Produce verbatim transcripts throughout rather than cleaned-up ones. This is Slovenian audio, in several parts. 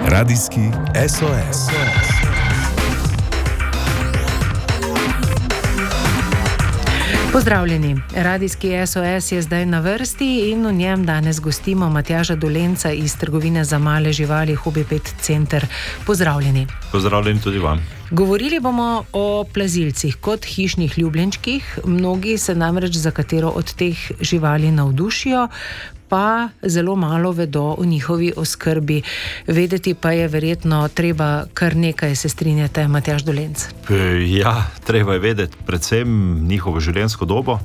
Radijski S O S. Pozdravljeni. Radijski S O S je zdaj na vrsti in v njem danes gostimo Matjaža Dolenca iz trgovine za male živali Hobipet Center. Pozdravljeni. Pozdravljeni tudi vam. Govorili bomo o plazilcih kot hišnih ljubljenčkih. Mnogi se namreč za katero od teh živali navdušijo, pa zelo malo vedo o njihovi oskrbi. Vedeti pa je verjetno treba kar nekaj, se strinjate, Matjaž Dolenc? Ja, treba je vedeti predvsem njihovo življenjsko dobo,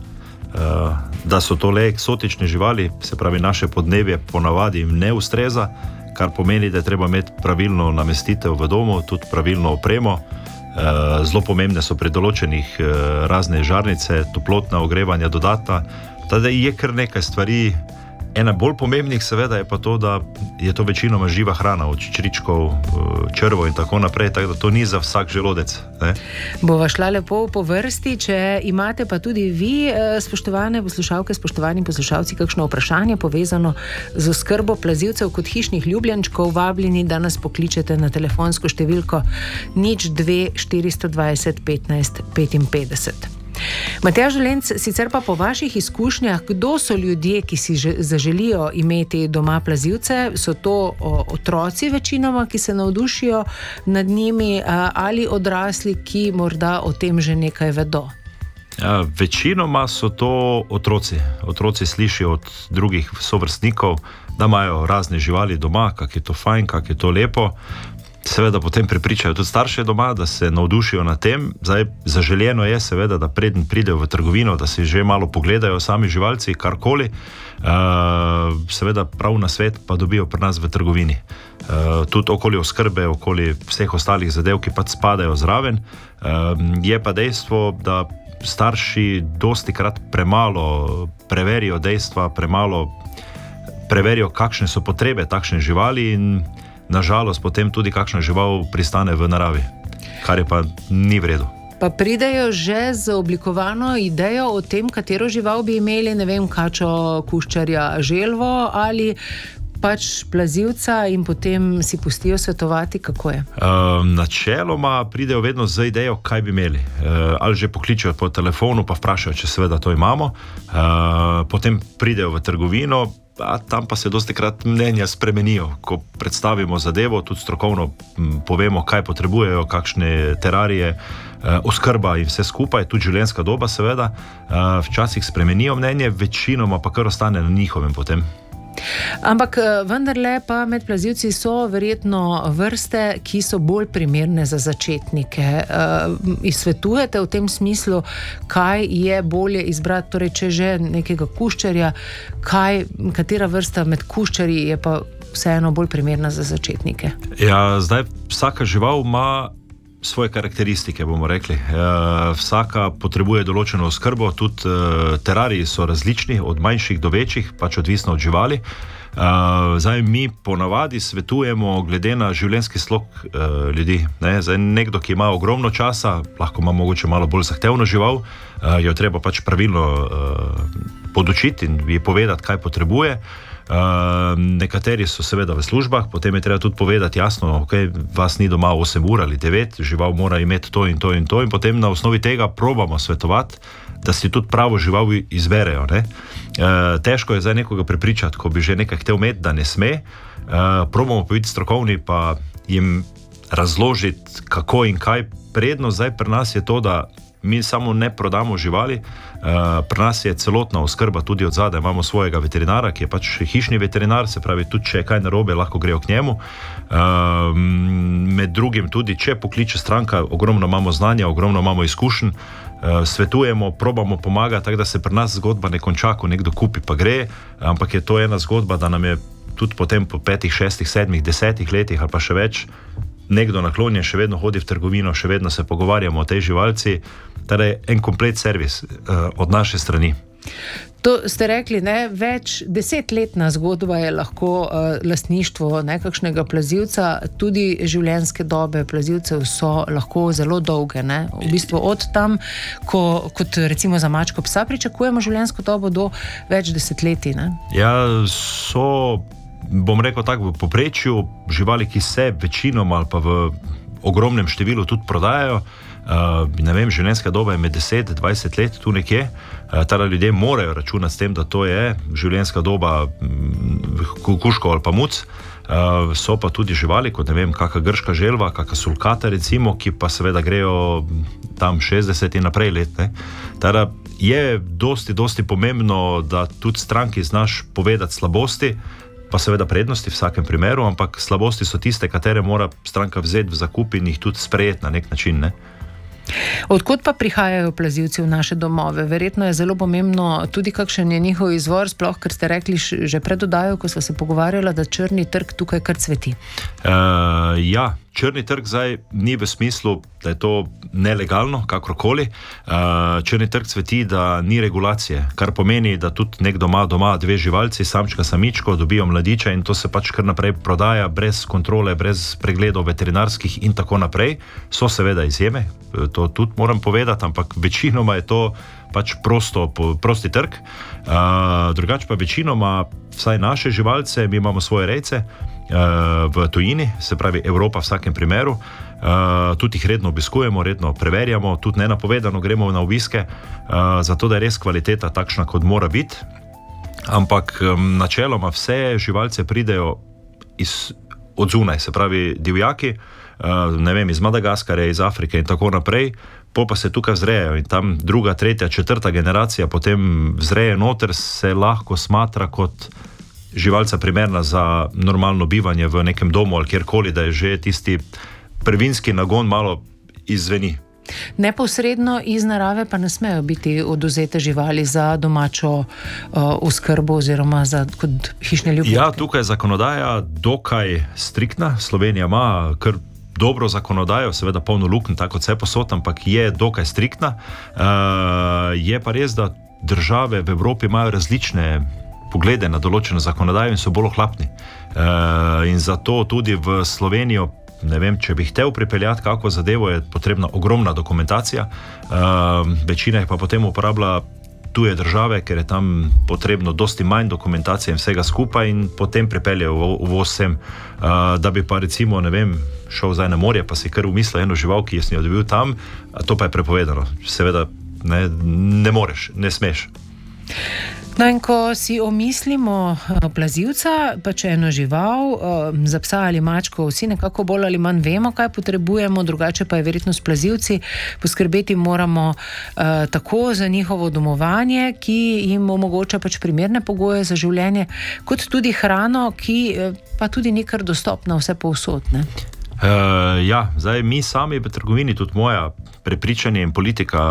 da so to le eksotične živali, se pravi naše podnebje ponavadi jim ne ustreza, kar pomeni, da je treba imeti pravilno namestitev v domu, tudi pravilno opremo. Zelo pomembne so pri določenih razne žarnice, toplotna ogrevanja dodatna, da je kar nekaj stvari. Ena bolj pomembnih seveda je pa to, da je to večinoma živa hrana, od čičričkov, črvov in tako naprej, tako da to ni za vsak želodec. Ne? Bova šla lepo po vrsti, če imate pa tudi vi, spoštovane poslušalke, spoštovani poslušalci, kakšno vprašanje povezano z oskrbo plazilcev kot hišnih ljubljenčkov, vabljeni, da nas pokličete na telefonsko številko nič dve štiristo dvajset petnajst petinpetdeset. Matjaž Dolenc, sicer pa po vaših izkušnjah, kdo so ljudje, ki si zaželijo imeti doma plazilce? So to otroci večinoma, ki se navdušijo nad njimi, ali odrasli, ki morda o tem že nekaj vedo? Ja, večinoma so to otroci. Otroci slišijo od drugih sovrstnikov, da imajo razne živali doma, kak je to fajn, kak je to lepo. Seveda potem prepričajo tudi starše doma, da se navdušijo na tem. Zdaj, zaželjeno je seveda, da preden pridejo v trgovino, da si že malo pogledajo sami živalci, karkoli. Uh, seveda prav na svet pa dobijo pri nas v trgovini. Uh, tudi okoli oskrbe, okoli vseh ostalih zadev, ki pa spadajo zraven. Uh, je pa dejstvo, da starši dostikrat premalo preverijo dejstva, premalo preverijo, kakšne so potrebe takšne živali in nažalost potem tudi kakšna žival pristane v naravi, kar je pa ni v redu. Pa pridejo že z oblikovano idejo o tem, katero žival bi imeli, ne vem, kačo, kuščarja, želvo ali pač plazilca in potem si pustijo svetovati, kako je? Uh, načeloma pridejo vedno z idejo, kaj bi imeli. Uh, ali že pokličejo po telefonu, pa vprašajo, če seveda to imamo. Uh, potem pridejo v trgovino, a tam pa se dostikrat mnenja spremenijo. Ko predstavimo zadevo, tudi strokovno povemo, kaj potrebujejo, kakšne terarije, oskrba in vse skupaj, tudi življenjska doba seveda, včasih spremenijo mnenje, večinoma pa kar ostane na njihovem potem. Ampak vendarle pa med plazilci so verjetno vrste, ki so bolj primerne za začetnike. Izsvetujete v tem smislu, kaj je bolje izbrati, torej če že nekega kuščarja, kaj, katera vrsta med kuščarji je pa vseeno bolj primerna za začetnike? Ja, zdaj vsaka žival ima svoje karakteristike, bomo rekli. E, vsaka potrebuje določeno oskrbo, tudi e, terariji so različni, od manjših do večjih, pač odvisno od živali. E, zdaj mi ponavadi svetujemo glede na življenjski slog e, ljudi. Ne? Zdaj nekdo, ki ima ogromno časa, lahko ima mogoče malo bolj zahtevno žival, e, jo treba pač pravilno e, podučiti in ji povedati, kaj potrebuje. Uh, nekateri so seveda v službah, potem je treba tudi povedati jasno, ok, vas ni doma osem ur ali devet, žival mora imeti to in to in to in potem na osnovi tega probamo svetovati, da si tudi pravo žival izberejo. Ne? Uh, težko je zdaj nekoga prepričati, ko bi že nekaj htel imeti, da ne sme. Uh, probamo pa biti strokovni, pa jim razložiti, kako in kaj. Prednost zdaj pri nas je to, da mi samo ne prodamo živali, uh, pri nas je celotna oskrba tudi od zadaj, imamo svojega veterinara, ki je pač hišni veterinar, se pravi, tudi če je kaj narobe, lahko grejo k njemu. Uh, med drugim tudi, če pokliče stranka, ogromno imamo znanja, ogromno imamo izkušenj, uh, svetujemo, probamo pomagati, tako da se pri nas zgodba ne konča, ko nekdo kupi pa gre, ampak je to ena zgodba, da nam je tudi potem po petih, šestih, sedmih, desetih letih ali pa še več nekdo naklonjen, še vedno hodi v trgovino, še vedno se pogovarjamo o tej živalci, torej en komplet servis uh, od naše strani. To ste rekli, ne, več desetletna zgodba je lahko uh, lastništvo nekakšnega plazilca, tudi življenjske dobe plazilcev so lahko zelo dolge, ne? V bistvu od tam, ko, kot recimo za mačko psa pričakujemo življenjsko dobo do več desetletij, ne? Ja, so bom rekel tako, v povprečju živali, ki se večinoma ali pa v ogromnem številu tudi prodajajo, Uh, ne vem, življenjska doba je med deset do dvajset let, tu nekje. Uh, Tada ljudje morajo računati s tem, da to je življenjska doba kukuškov ali pa muc. Uh, so pa tudi živali, kot ne vem, kakšna grška želva, kakšna sulkata recimo, ki pa seveda grejo tam šestdeset in naprej let. Ne? Tada je dosti, dosti pomembno, da tudi stranki znaš povedati slabosti, pa seveda prednosti v vsakem primeru, ampak slabosti so tiste, katere mora stranka vzeti v zakup in jih tudi sprejeti na nek način, ne? Odkot pa prihajajo plazilci v naše domove? Verjetno je zelo pomembno tudi, kakšen je njihov izvor, sploh, ker ste rekli že pred oddajo, ko sva se pogovarjala, da črni trg tukaj kar cveti. Uh, ja, črni trg zdaj ni v smislu, da je to nelegalno, kakorkoli. Uh, črni trg cveti, da ni regulacije, kar pomeni, da tudi nek doma, doma dve živalci, samčka, samičko, dobijo mladiča in to se pač kar naprej prodaja, brez kontrole, brez pregledov veterinarskih in tako naprej. So seveda izjeme, to tudi moram povedati, ampak večinoma je to pač prosto, prosti trg. Uh, drugače pa večinoma, vsaj naše živalce, mi imamo svoje rejce uh, v tujini, se pravi Evropa v vsakem primeru. Uh, tudi jih redno obiskujemo, redno preverjamo, tudi nenapovedano gremo na obiske, uh, zato da je res kvaliteta takšna, kot mora biti. Ampak um, načeloma vse živalce pridejo iz, od zunaj, se pravi divjaki, uh, ne vem, iz Madagaskarja, iz Afrike in tako naprej, po pa se tukaj vzrejajo in tam druga, tretja, četrta generacija potem vzreje noter, se lahko smatra kot živalca primerna za normalno bivanje v nekem domu ali kjerkoli, da je že tisti prvinski nagon malo izzveni. Neposredno iz narave pa ne smejo biti odvzete živali za domačo uh, oskrbo oziroma za kot hišne ljubljenčke. Ja, tukaj je zakonodaja dokaj striktna. Slovenija ima kar dobro zakonodajo, seveda polno luknj, tako kot vse posod, ampak je dokaj striktna. Uh, je pa res, da države v Evropi imajo različne poglede na določeno zakonodajo in so bolj ohlapni. Uh, in zato tudi v Slovenijo, ne vem, če bi htel pripeljati kako zadevo, je potrebna ogromna dokumentacija. Uh, večina jih pa potem uporablja tuje države, ker je tam potrebno dosti manj dokumentacije in vsega skupaj in potem pripeljejo uvoz sem. Uh, da bi pa recimo, ne vem, šel zdaj na morje, pa si kar umislil eno žival, ki je s njo dobil tam, to pa je prepovedano. Seveda ne, ne moreš, ne smeš. No in ko si omislimo plazivca, pa če eno žival, za psa ali mačko, vsi nekako bolj ali manj vemo, kaj potrebujemo, drugače pa je verjetno s plazivci. Poskrbeti moramo uh, tako za njihovo domovanje, ki jim omogoča pač primerne pogoje za življenje, kot tudi hrano, ki pa tudi ni kar dostopna vse povsod, ne? Uh, ja, zdaj mi sami v trgovini, tudi moja prepričanje in politika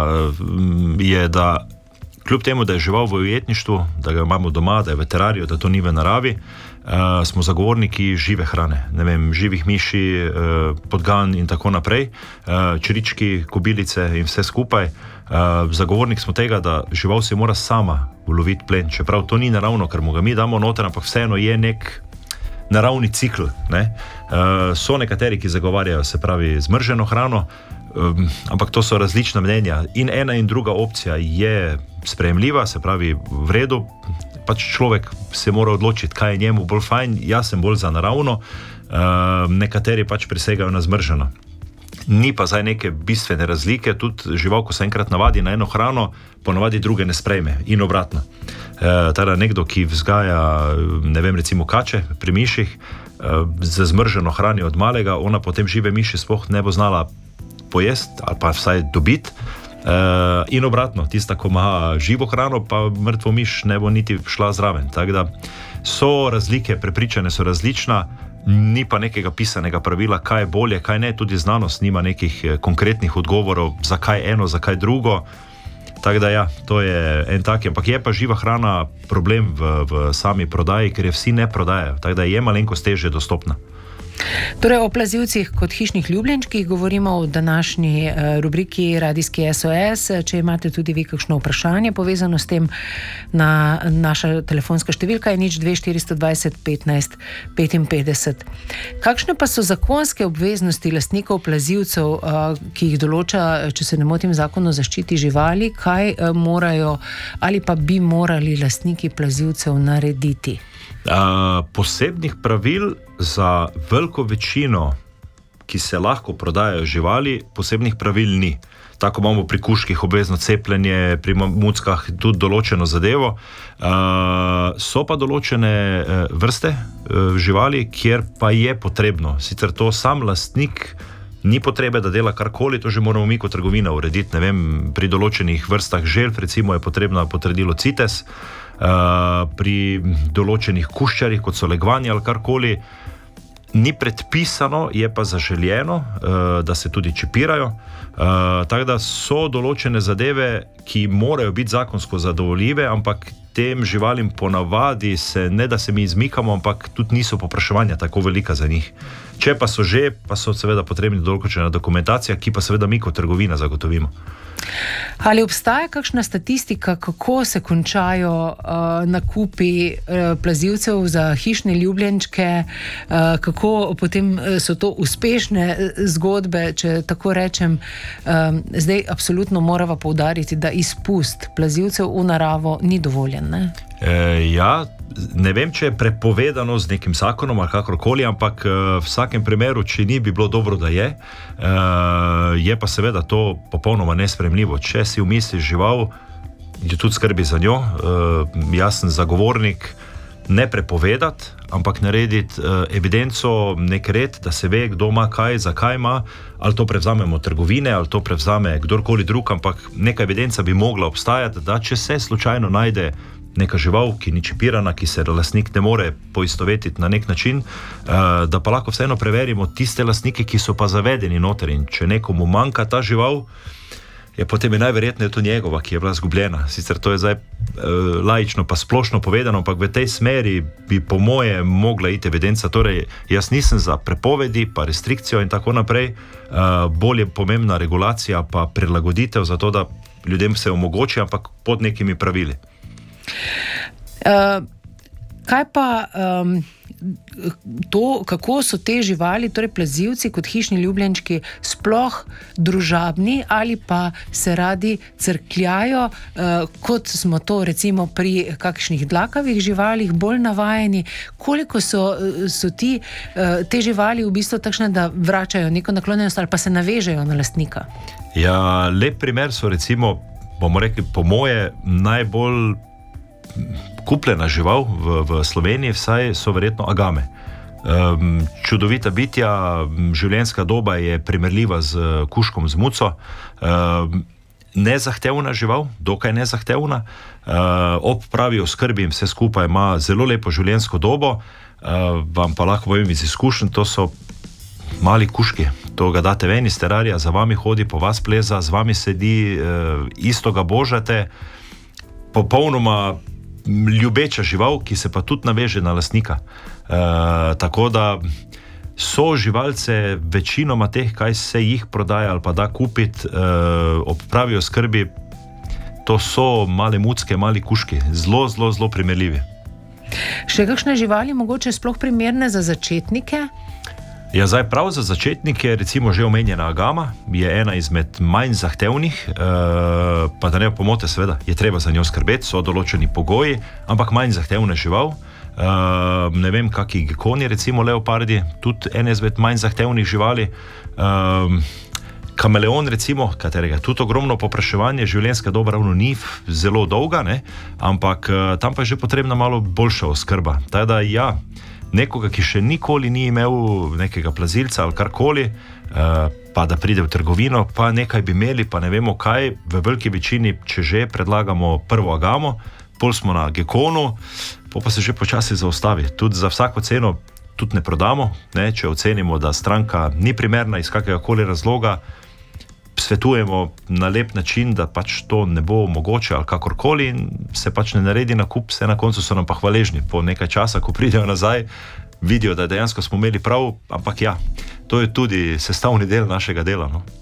je, da kljub temu, da je žival v ujetništvu, da ga imamo doma, da je v terariju, da to ni v naravi, uh, smo zagovorniki žive hrane, ne vem, živih miši, uh, podgan in tako naprej, uh, črički, kobilice in vse skupaj. Uh, zagovornik smo tega, da žival si mora sama uloviti plen, čeprav to ni naravno, ker mu ga mi damo noter, ampak vseeno je nek naravni cikl. Ne? Uh, so nekateri, ki zagovarjajo, se pravi, zmrženo hrano, um, ampak to so različna mnenja. In ena in druga opcija je sprejemljiva, se pravi, v redu. Pač človek se mora odločiti, kaj je njemu bolj fajn. Jaz sem bolj za naravno, uh, nekateri pač prisegajo na zmrženo. Ni pa zdaj neke bistvene razlike, tudi žival, ko se enkrat navadi na eno hrano, ponavadi druge ne sprejme in obratno. E, teda nekdo, ki vzgaja, ne vem, recimo kače pri miših, e, z zmrženo hranijo od malega, ona potem žive miši sploh ne bo znala pojesti ali pa vsaj dobiti. E, in obratno, tista, ko ima živo hrano, pa mrtvo miš ne bo niti šla zraven. Tako da so razlike, prepričane so različna, ni pa nekega pisanega pravila, kaj je bolje, kaj ne, tudi znanost nima nekih konkretnih odgovorov, zakaj eno, zakaj drugo. Tako da ja, to je en tak, ampak je pa živa hrana problem v, v sami prodaji, ker je vsi ne prodajajo, tako da je malenkost težje dostopna. Torej o plazivcih kot hišnih ljubljenčkih govorimo v današnji rubriki Radijski S O S. Če imate tudi vi kakšno vprašanje povezano s tem, na naša telefonska številka je nič dve štiristo dvajset petnajst petinpetdeset. Kakšne pa so zakonske obveznosti lastnikov plazivcev, ki jih določa, če se ne motim, Zakon o zaščiti živali, kaj morajo ali pa bi morali lastniki plazivcev narediti? Uh, posebnih pravil za veliko večino, ki se lahko prodajajo živali, posebnih pravil ni. Tako imamo pri kužkih obvezno cepljenje, pri muckah tudi določeno zadevo. Uh, so pa določene uh, vrste uh, živali, kjer pa je potrebno. Sicer to sam lastnik ni potrebe, da dela karkoli, to že moramo mi kot trgovina urediti. Ne vem, pri določenih vrstah želv, recimo, je potrebno potrdilo CITES, uh, pri določenih kuščarjih, kot so legvani ali karkoli, ni predpisano, je pa zaželjeno, uh, da se tudi čipirajo. Uh, tako da so določene zadeve, ki morajo biti zakonsko zadovoljive, ampak tem živalim ponavadi se ne da se mi izmikamo, ampak tudi niso popraševanja tako velika za njih. Če pa so že, pa so seveda potrebni določena dokumentacija, ki pa seveda mi kot trgovina zagotovimo. Ali obstaja kakšna statistika, kako se končajo uh, nakupi uh, plazilcev za hišne ljubljenčke, uh, kako potem so to uspešne zgodbe, če tako rečem. Um, zdaj absolutno morava poudariti, da izpust plazilcev v naravo ni dovoljen, ne? E, ja, ne vem, če je prepovedano z nekim zakonom ali kakorkoli, ampak v vsakem primeru, če ni, bi bilo dobro, da je. E, je pa seveda to popolnoma nesprejemljivo. Če si umisliš žival, jo tudi skrbi za njo. E, jaz sem zagovornik ne prepovedati, ampak narediti e, evidenco, nek red, da se ve, kdo ima kaj, zakaj ima, ali to prevzamemo trgovine, ali to prevzame kdorkoli drug, ampak neka evidenca bi mogla obstajati, da če se slučajno najde neka žival, ki ni čipirana, ki se lastnik ne more poistovetiti na nek način, da pa lahko vseeno preverimo tiste lastnike, ki so pa zavedeni noter, in če nekomu manjka ta žival, je potem je najverjetneje to njegova, ki je bila zgubljena. Sicer to je zdaj laično pa splošno povedano, ampak v tej smeri bi po moje mogla iti evidenca. Torej, jaz nisem za prepovedi, pa restrikcijo in tako naprej, bolj je pomembna regulacija pa prilagoditev za to, da ljudem se omogoči, ampak pod nekimi pravili. Uh, kaj pa um, to, kako so te živali, torej plazilci kot hišni ljubljenčki, sploh družabni ali pa se radi crkljajo, uh, kot smo to recimo pri kakšnih dlakavih živalih bolj navajeni? Koliko so, so ti, uh, te živali v bistvu takšne, da vračajo neko naklonjenost ali pa se navežejo na lastnika? Ja, lep primer so recimo, bomo rekli, po moje najbolj kupljena žival v, v Sloveniji, vsaj so verjetno agame. Um, čudovita bitja, življenjska doba je primerljiva z kužkom, z muco. Um, nezahtevna žival, dokaj nezahtevna. Uh, ob pravi oskrbi in vse skupaj ima zelo lepo življenjsko dobo. Uh, vam pa lahko povem iz izkušenj, to so mali kužki. To ga date ven iz terarija, za vami hodi, po vas pleza, z vami sedi, uh, isto ga božate. Popolnoma ljubeča žival, ki se pa tudi naveže na lastnika. E, tako da so živalce, večinoma teh, kaj se jih prodaja ali pa da kupiti, e, ob pravi oskrbi, to so male mucke, mali kužki, zelo, zelo, zelo primerljivi. Še kakšne živali mogoče sploh primerne za začetnike? Ja, zdaj prav za začetnike, recimo že omenjena agama, je ena izmed manj zahtevnih, uh, pa da ne pomote, seveda, je treba za njo skrbeti, so določeni pogoji, ampak manj zahtevna žival. Uh, ne vem, kakšni gekoni, recimo leopardi, tudi ena izmed manj zahtevnih živali. Uh, kameleon, recimo, katerega tudi ogromno popraševanje, življenjska doba ravno ni zelo dolga, ne? Ampak uh, tam pa je že potrebna malo boljša oskrba. Teda, ja, nekoga, ki še nikoli ni imel nekega plazilca ali karkoli, pa da pride v trgovino, pa nekaj bi imeli, pa ne vemo kaj, v veliki večini, če že predlagamo prvo agamo, pol smo na gekonu, pol pa se že počasi zaustavi. Tudi za vsako ceno tudi ne prodamo, ne? Če ocenimo, da stranka ni primerna iz kakega koli razloga, svetujemo na lep način, da pač to ne bo mogoče ali kakorkoli, in se pač ne naredi nakup, vse na koncu so nam pa hvaležni. Po nekaj časa, ko pridejo nazaj, vidijo, da dejansko smo imeli prav, ampak ja, to je tudi sestavni del našega dela, no.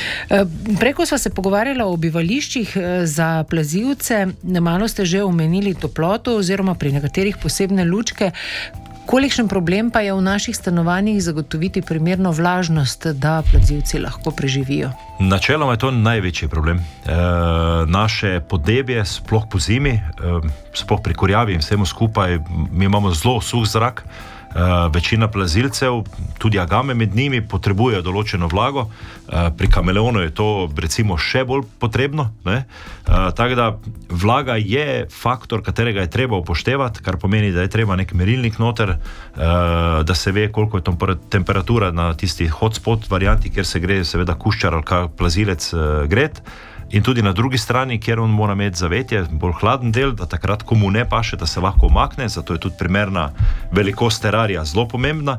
Preko sva se pogovarjala o bivališčih za plazilce, malo ste že omenili toploto oziroma pri nekaterih posebne lučke. Kolikšen problem pa je v naših stanovanjih zagotoviti primerno vlažnost, da plazilci lahko preživijo? Načeloma je to največji problem. E, naše podnebje, sploh po zimi, e, sploh pri kurjavi in vsemu skupaj, mi imamo zelo suh zrak. Uh, večina plazilcev, tudi agame med njimi, potrebujejo določeno vlago. Uh, pri kameleonu je to recimo še bolj potrebno. Uh, tako da vlaga je faktor, katerega je treba upoštevati, kar pomeni, da je treba nek merilnik noter, uh, da se ve, koliko je temperatura na tisti hotspot varianti, kjer se gre seveda kuščar ali kak plazilec uh, gret. In tudi na drugi strani, kjer on mora imeti zavetje, bolj hladen del, da takrat, ko mu ne paše, da se lahko umakne, zato je tudi primerna velikost terarija zelo pomembna.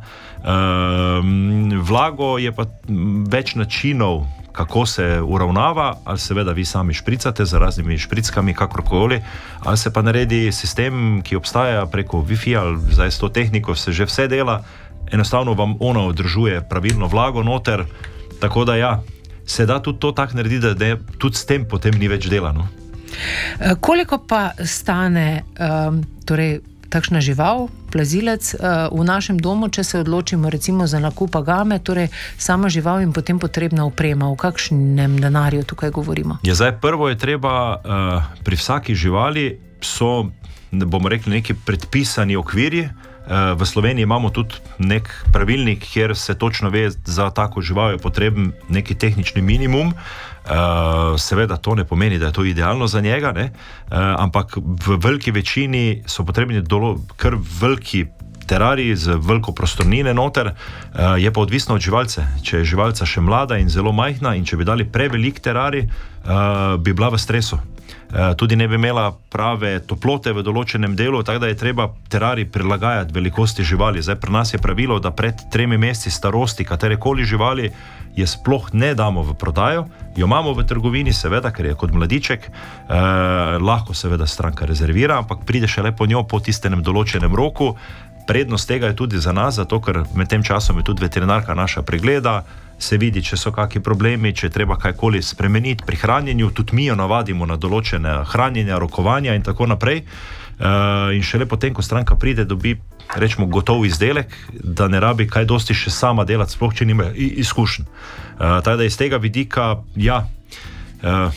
Ehm, vlago je pa več načinov, kako se uravnava, ali seveda vi sami špricate z raznimi šprickami, kakorkoli, ali se pa naredi sistem, ki obstaja preko Wi-Fi ali zdaj s to tehniko se že vse dela, enostavno vam ono održuje pravilno vlago noter, tako da ja, se da tudi to tako narediti, da ne, tudi s tem potem ni več delano. Koliko pa stane um, torej, takšna žival, plazilec uh, v našem domu, če se odločimo recimo za nakup agame, torej sama žival in potem potrebna oprema, v kakšnem denarju tukaj govorimo? Ja, zdaj prvo je treba, uh, pri vsaki živali so, bomo rekli, neki predpisani okvirji. V Sloveniji imamo tudi nek pravilnik, kjer se točno ve, za tako žival je potreben neki tehnični minimum. Seveda to ne pomeni, da je to idealno za njega, ne? Ampak v veliki večini so potrebni dolo, kar veliki terariji z veliko prostornine noter, je pa odvisno od živalce. Če je živalca še mlada in zelo majhna in če bi dali prevelik terarij, bi bila v stresu. Tudi ne bi imela prave toplote v določenem delu, tako da je treba terarij prilagajati velikosti živali. Zdaj pri nas je pravilo, da pred tremi meseci starosti katerekoli živali je sploh ne damo v prodajo, jo imamo v trgovini seveda, ker je kot mladiček, eh, lahko seveda stranka rezervira, ampak pride šele po njo po tistenem določenem roku. Prednost tega je tudi za nas, zato ker med tem časom je tudi veterinarka naša pregleda, se vidi, če so kakšni problemi, če je treba kajkoli spremeniti pri hranjenju, tudi mi jo navadimo na določene hranjenja, rokovanja in tako naprej. Uh, in šele potem, ko stranka pride, dobi, rečemo, gotov izdelek, da ne rabi kaj dosti še sama delati, sploh če nima izkušenj. Uh, tako da iz tega vidika, ja, uh,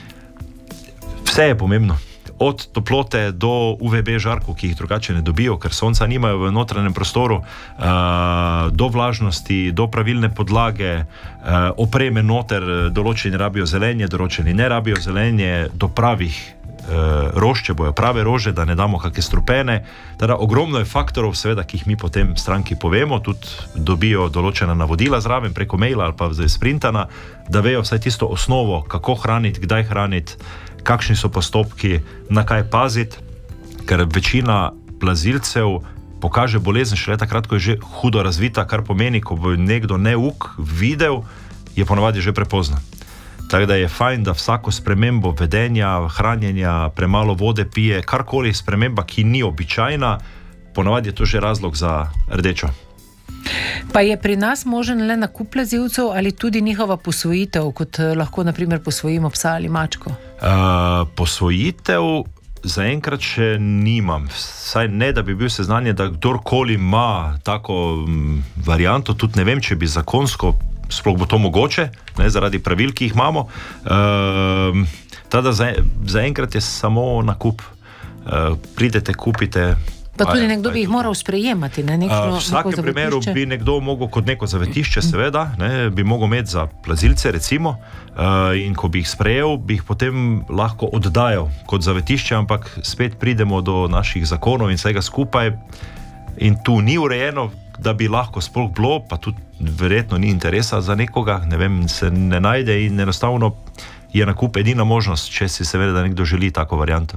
vse je pomembno. Od toplote do U V B žarkov, ki jih drugače ne dobijo, ker sonca nimajo v notranjem prostoru, do vlažnosti, do pravilne podlage, opreme noter, določeni rabijo zelenje, določeni ne rabijo zelenje, do pravih rož, če bojo prave rože, da ne damo kakšne strupene. Teda ogromno je faktorov, seveda, ki jih mi potem stranki povemo, tudi dobijo določena navodila zraven preko maila ali pa zdaj sprintana, da vejo vsaj tisto osnovo, kako hraniti, kdaj hraniti, kakšni so postopki, na kaj paziti, ker večina plazilcev pokaže bolezen šele takrat, ko je že hudo razvita, kar pomeni, ko bo nekdo neuk videl, je ponavadi že prepozno. Tako da je fajn, da vsako spremembo vedenja, hranjenja, premalo vode pije, karkoli sprememba, ki ni običajna, ponavadi je to že razlog za rdečo. Pa je pri nas možen le nakup plazilcev ali tudi njihova posvojitev, kot lahko na primer posvojimo psa ali mačko? Uh, posvojitev zaenkrat še nimam. Saj ne, da bi bil seznanjen, da kdorkoli ima tako m, varianto, tudi ne vem, če bi zakonsko sploh bo to mogoče, ne, zaradi pravil, ki jih imamo. Uh, tada za, zaenkrat je samo nakup. Uh, pridete, kupite. Pa tudi nekdo bi jih moral sprejemati, ne? Nekšno, v vsakem primeru bi nekdo mogel kot neko zavetišče, seveda, ne, bi mogel imeti za plazilce, recimo, uh, in ko bi jih sprejel, bi jih potem lahko oddajal kot zavetišče, ampak spet pridemo do naših zakonov in vsega skupaj in tu ni urejeno, da bi lahko sploh bilo, pa tudi verjetno ni interesa za nekoga, ne vem, se ne najde in enostavno je nakup edina možnost, če si seveda da nekdo želi tako varianto.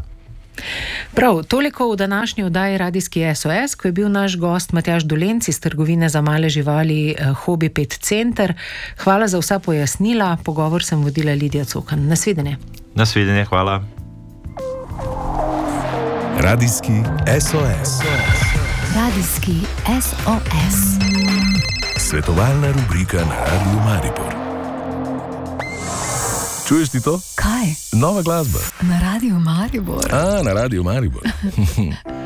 Prav, toliko v današnji oddaji Radijski S O S, ko je bil naš gost Matjaž Dolenc iz trgovine za male živali Hobby Pet Center. Hvala za vsa pojasnila, pogovor sem vodila Lidija Cokan. Nasvidenje. Nasvidenje, hvala. Radijski S O S. Radijski S O S. Svetovalna rubrika na Radiu Maribor. Čuješ ti to? Kaj? Nova glasba. Na Radiu Maribor. A, na Radiu Maribor.